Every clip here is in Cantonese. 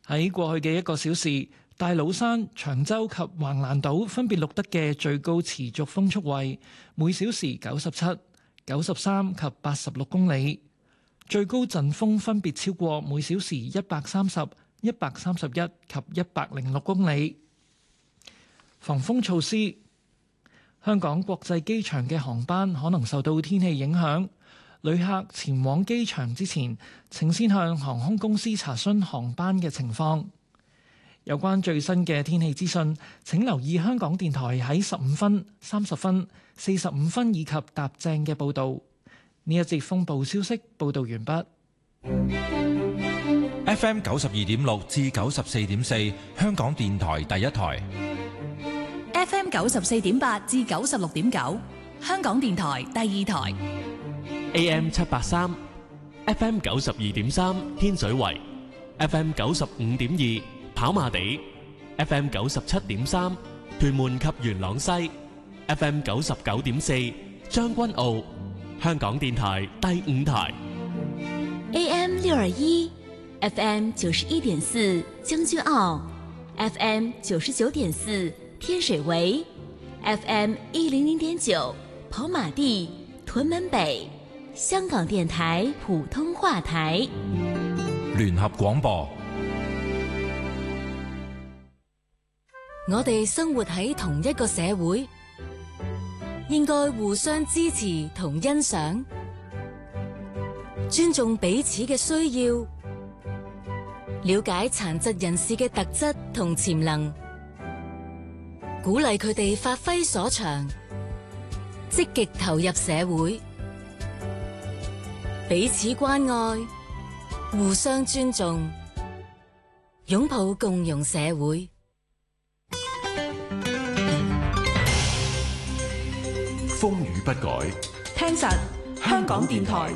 喺過去嘅1個小時，大老山、長洲及橫瀾島分別錄得嘅最高持續風速為每小時97、93及86公里，最高陣風分別超過每小時130、131及106公里。防風措施：香港國際機場嘅航班可能受到天氣影響，旅客前往機場之前，請先向航空公司查詢航班嘅情況。有關最新嘅天氣資訊，請留意香港電台喺15分、30分、45分以及踏正嘅報導。呢一節風暴消息報導完畢。 FM 92.6至94.4，香港電台第一台。 FM 94.8至96.9，香港電台第二台。 AM 783 FM 92.3天水圍 FM 95.2跑馬地 FM 97.3屯門及元朗西 FM 99.4將軍澳，香港電台第五台。 AM 621 FM 91.4將軍澳 FM 99.4天水圍 FM 100.9跑馬地屯門北，香港電台普通話台。 聯合廣播。 我哋生活喺同一個社會，應該互相支持同欣賞，尊重彼此嘅需要，了解殘疾人士嘅特質同潛能，鼓勵佢哋發揮所長，積極投入社會，彼此關愛，互相尊重，擁抱共融社會。 風雨不改， 聽實香港電台。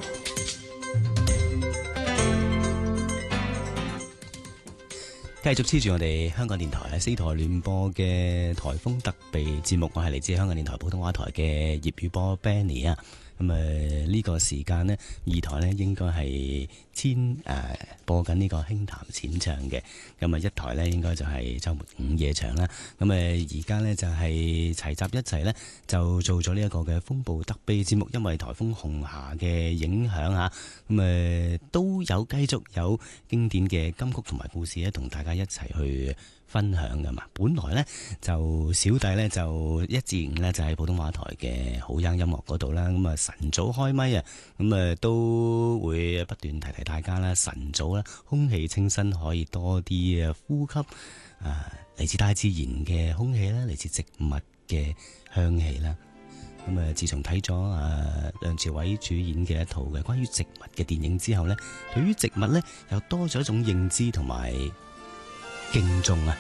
繼續黐住我哋香港電台喺4台聯播嘅颱風特備節目，我係嚟自香港電台普通話台嘅葉宇波 Benny 啊。咁呢個時間呢，2台呢應該係播緊呢個輕談淺唱嘅。咁1台呢應該就係週末午夜場啦。咁而家呢就係齊集一齊呢，就做咗呢一個嘅風暴特備節目，因為颱風紅霞嘅影響嚇，咁都有繼續有經典嘅金曲同埋故事咧，同大家一齊去分享噶嘛。本來呢，就小弟呢，就1至5呢，就喺普通話台嘅好音樂嗰度啦。咁晨早開咪啊，咁都會不斷提提大家啦。晨早啦，空氣清新，可以多啲呼吸嚟自大自然嘅空氣啦，嚟自植物嘅香氣啦。咁自從睇咗梁朝偉主演嘅一套嘅關於植物嘅電影之後呢，對於植物呢，又多咗一種認知同埋敬重啊！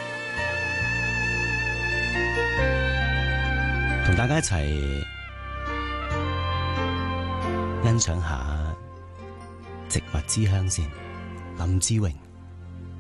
同大家一齊欣賞下植物之香先。林志榮。